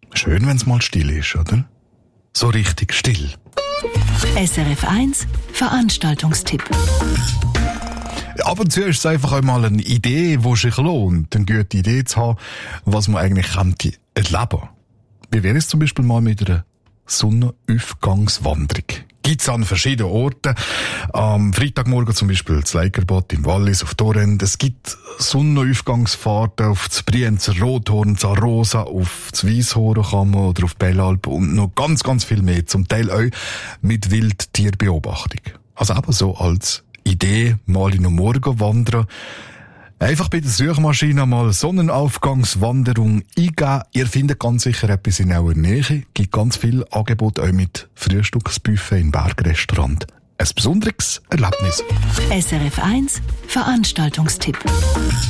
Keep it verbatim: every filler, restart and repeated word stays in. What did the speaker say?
Schön, wenn es mal still ist, oder? So richtig still. S R F eins Veranstaltungstipp. Ab und zu ist es einfach einmal eine Idee, die sich lohnt, eine gute Idee zu haben, was man eigentlich könnte erleben. Wie wäre es zum Beispiel mal mit einer Sonnenaufgangswanderung? Gibt es an verschiedenen Orten. Am Freitagmorgen zum Beispiel das Leikerbad im Wallis auf Torrent. Es gibt Sonnenaufgangsfahrten auf das Brienzer Rothorn, Zarosa, auf das Weisshornkammer oder auf Bellalp und noch ganz, ganz viel mehr. Zum Teil auch mit Wildtierbeobachtung. Also eben so als Idee, mal in den Morgen wandern. Einfach bei der Suchmaschine mal Sonnenaufgangswanderung eingeben. Ihr findet ganz sicher etwas in eurer Nähe. Gibt ganz viel Angebot auch mit Frühstücksbuffet im Bergrestaurant. Ein besonderes Erlebnis. S R F eins Veranstaltungstipp.